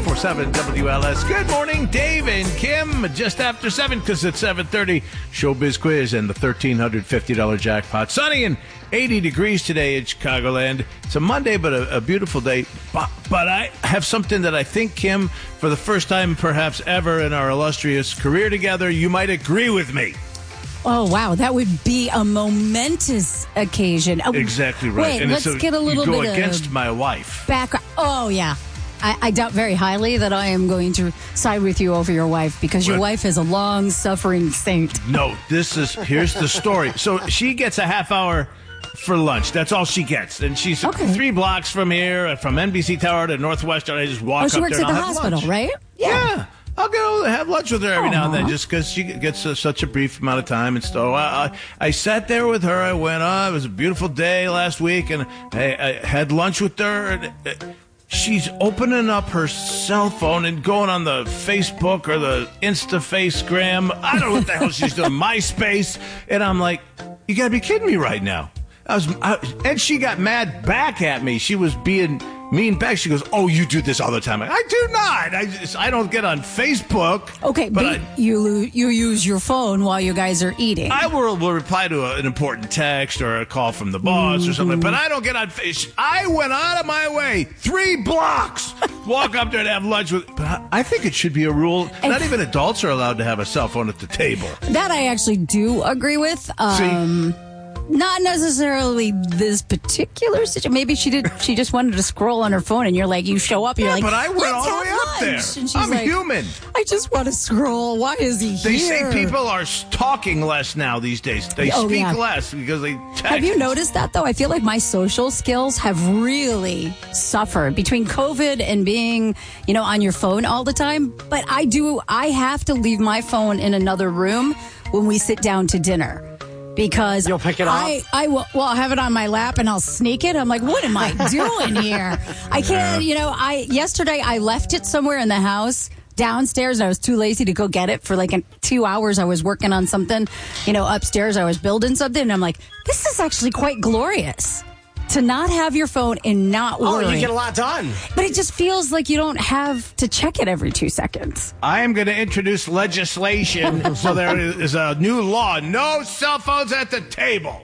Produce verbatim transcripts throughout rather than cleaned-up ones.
ninety-four point seven W L S. Good morning, Dave and Kim. Just after seven, because it's seven thirty. Showbiz Quiz and the one thousand three hundred fifty dollars jackpot. Sunny and eighty degrees today in Chicagoland. It's a Monday, but a, a beautiful day. But, but I have something that I think, Kim, for the first time perhaps ever in our illustrious career together, you might agree with me. Oh, wow. That would be a momentous occasion. Exactly right. Wait, and let's a, get a little you go bit against of my wife. Background. Oh, yeah. I, I doubt very highly that I am going to side with you over your wife because your But, wife is a long-suffering saint. No, this is, here's the story. So she gets a half hour for lunch. That's all she gets. And she's Okay. three blocks from here, from N B C Tower to Northwestern. I just walk Oh, up she works there at and the I'll have hospital, lunch. right? Yeah. I'll go have lunch with her every now and then Aw. just because she gets uh, such a brief amount of time. And so I, I, I sat there with her. I went, oh, it was a beautiful day last week. And I, I had lunch with her. And uh, she's opening up her cell phone and going on the Facebook or the Insta-Facegram. I don't know what the hell she's doing. MySpace. And I'm like, you got to be kidding me right now. I was, I, and she got mad back at me. She was being mean back. She goes, "Oh, you do this all the time." I do not. I just, I don't get on Facebook. Okay, but, but I, you lo- you use your phone while you guys are eating. I will, will reply to a, an important text or a call from the boss Mm-hmm. or something. But I don't get on Facebook. I went out of my way three blocks, walk up there and have lunch with. But I, I think it should be a rule. And- Not even adults are allowed to have a cell phone at the table. That I actually do agree with. Um, Not necessarily this particular situation. Maybe she did. She just wanted to scroll on her phone, and you're like, you show up, you're Yeah, like, but I went let's all the have way up lunch. there. And she's I'm like, human. I just want to scroll. Why is he They here? say people are talking less now these days. They Oh, speak yeah. less because they text. Have you noticed that, though? I feel like my social skills have really suffered between COVID and being, you know, on your phone all the time. But I do, I have to leave my phone in another room when we sit down to dinner. Because You'll pick it up? I, I will, well, I'll have it on my lap and I'll sneak it. I'm like, what am I doing here? I can't, you know, I, yesterday I left it somewhere in the house downstairs. I was too lazy to go get it for like an, two hours. I was working on something, you know, upstairs. I was building something. And I'm like, this is actually quite glorious to not have your phone and not worry. Oh, you get a lot done. But it just feels like you don't have to check it every two seconds. I am going to introduce legislation so there is a new law. No cell phones at the table.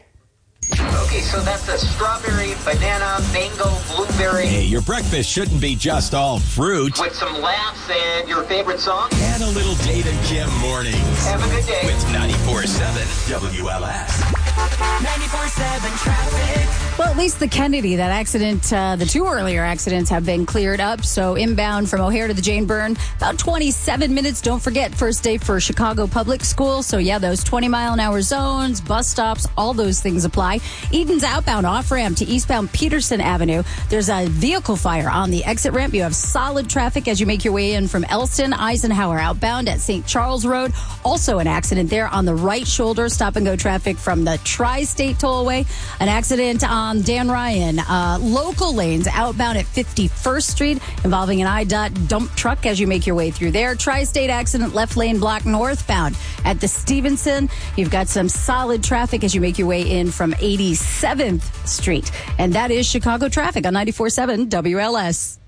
Okay, so that's a strawberry, banana, mango, blueberry. Hey, your breakfast shouldn't be just all fruit. With some laughs and your favorite song. And a little Dave and Kim mornings. Have a good day. With ninety-four point seven W L S. ninety-four point seven traffic. Well, at least the Kennedy, that accident, uh, the two earlier accidents have been cleared up. So inbound from O'Hare to the Jane Byrne, about twenty-seven minutes. Don't forget, first day for Chicago Public Schools. So yeah, those twenty mile an hour zones, bus stops, all those things apply. Eden's outbound off ramp to eastbound Peterson Avenue. There's a vehicle fire on the exit ramp. You have solid traffic as you make your way in from Elston. Eisenhower outbound at Saint Charles Road. Also an accident there on the right shoulder. Stop and go traffic from the Tri-State Tollway. An accident on Dan Ryan. Uh, local lanes outbound at fifty-first Street involving an I D O T dump truck as you make your way through there. Tri-State accident left lane block northbound at the Stevenson. You've got some solid traffic as you make your way in from eighty-seventh Street. And that is Chicago traffic on ninety-four point seven W L S.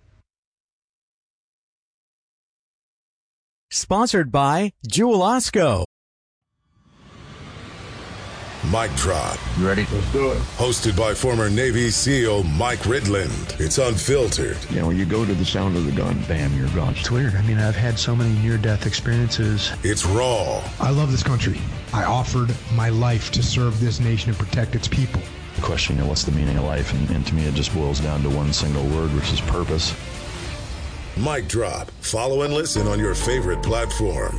Sponsored by Jewel Osco. Mic Drop. You ready? Let's do it. Hosted by former Navy SEAL Mike Ridland. It's unfiltered. You know, when you go to the sound of the gun, bam, you're gone. It's weird. I mean, I've had so many near-death experiences. It's raw. I love this country. I offered my life to serve this nation and protect its people. The question, you know, what's the meaning of life? And, and to me, it just boils down to one single word, which is purpose. Mic Drop. Follow and listen on your favorite platform.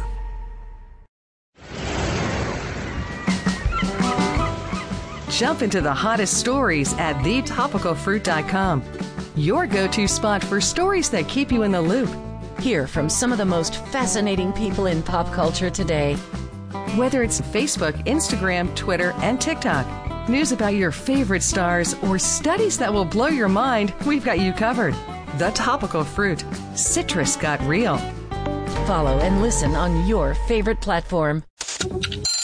Jump into the hottest stories at the topical fruit dot com. Your go-to spot for stories that keep you in the loop. Hear from some of the most fascinating people in pop culture today. Whether it's Facebook, Instagram, Twitter, and TikTok, news about your favorite stars, or studies that will blow your mind, we've got you covered. The Topical Fruit. Citrus got real. Follow and listen on your favorite platform.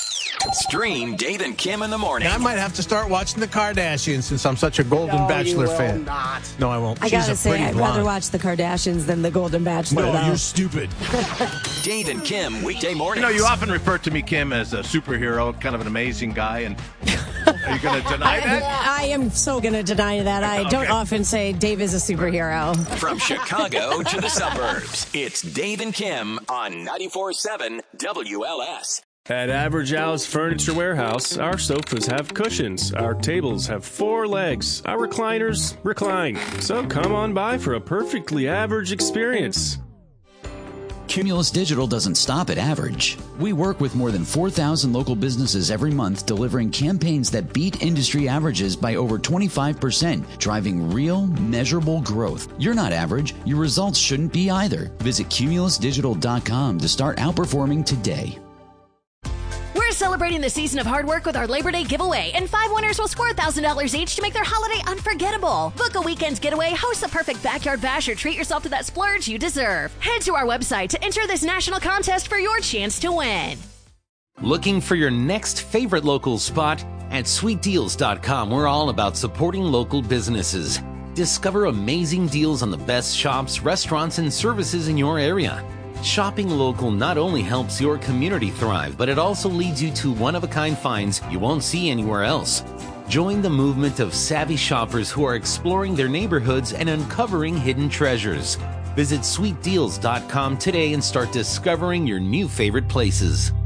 Stream Dave and Kim in the morning. I might have to start watching the Kardashians since I'm such a Golden No, Bachelor you will fan. not. No, I won't. I She's gotta a say, pretty I'd blonde. rather watch the Kardashians than the Golden Bachelor. Well, though. you're stupid. Dave and Kim, weekday You mornings. know, you often refer to me, Kim, as a superhero, kind of an amazing guy, and are you going to deny that? I, I am so going to deny that. I don't Okay. often say Dave is a superhero. From Chicago to the suburbs, it's Dave and Kim on ninety-four point seven W L S. At Average Al's Furniture Warehouse, our sofas have cushions, our tables have four legs, our recliners recline. So come on by for a perfectly average experience. Cumulus Digital doesn't stop at average. We work with more than four thousand local businesses every month, delivering campaigns that beat industry averages by over twenty-five percent, driving real, measurable growth. You're not average. Your results shouldn't be either. Visit cumulus digital dot com to start outperforming today. We're celebrating the season of hard work with our Labor Day giveaway, and five winners will score one thousand dollars each to make their holiday unforgettable. Book a weekend's getaway, host a perfect backyard bash, or treat yourself to that splurge you deserve. Head to our website to enter this national contest for your chance to win. Looking for your next favorite local spot? At sweet deals dot com, we're all about supporting local businesses. Discover amazing deals on the best shops, restaurants, and services in your area. Shopping local not only helps your community thrive, but it also leads you to one-of-a-kind finds you won't see anywhere else. Join the movement of savvy shoppers who are exploring their neighborhoods and uncovering hidden treasures. Visit sweet deals dot com today and start discovering your new favorite places.